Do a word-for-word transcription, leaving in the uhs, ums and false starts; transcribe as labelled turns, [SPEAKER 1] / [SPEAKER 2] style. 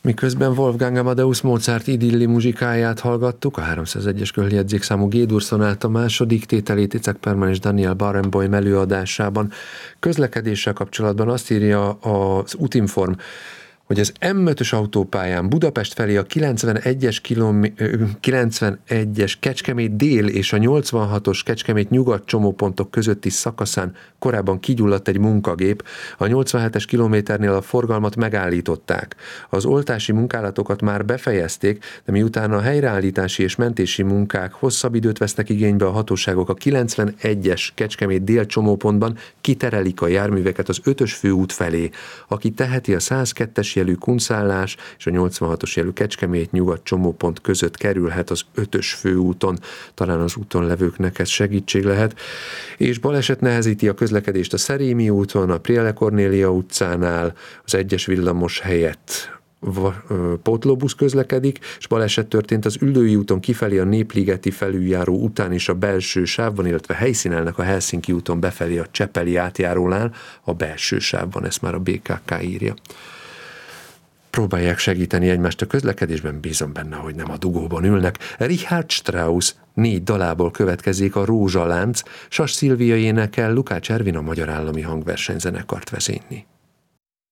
[SPEAKER 1] Miközben Wolfgang Amadeus Mozart idilli muzsikáját hallgattuk, a háromszázegyes körjegyzékszámú G-dur szonáta második tételét Itzhak Perlman és Daniel Barenboim előadásában. Közlekedéssel kapcsolatban azt írja az Utinform, hogy az M ötös autópályán Budapest felé a kilencvenegyes, kilom... kilencvenegyes Kecskemét dél és a nyolcvanhatos Kecskemét nyugat csomópontok közötti szakaszán korábban kigyulladt egy munkagép. A nyolcvanhetes kilométernél a forgalmat megállították. Az oltási munkálatokat már befejezték, de miután a helyreállítási és mentési munkák hosszabb időt vesznek igénybe, a hatóságok a kilencvenegyes Kecskemét dél csomópontban kiterelik a járműveket az ötös főút felé. Aki teheti, a százkettes jelű Kunszállás és a nyolcvanhatos jelű Kecskemét nyugat csomópont között kerülhet az ötös főúton. Talán az úton levőknek ez segítség lehet. És baleset nehezíti a közlekedést a Szerémi úton, a Préle Kornélia utcánál, az egyes villamos helyett pótlóbusz közlekedik, és baleset történt az Üllői úton kifelé a Népligeti felüljáró után is a belső sávban, illetve helyszínelnek a Helsinki úton befelé a Csepeli átjárónál a belső sávban, ezt már a bé ká ká írja. Próbálják segíteni egymást a közlekedésben, bízom benne, hogy nem a dugóban ülnek. Richard Strauss négy dalából következik a Rózsalánc, Sas Szilvia énekel, Lukács Ervin a Magyar Állami Hangversenyzenekart vezényli.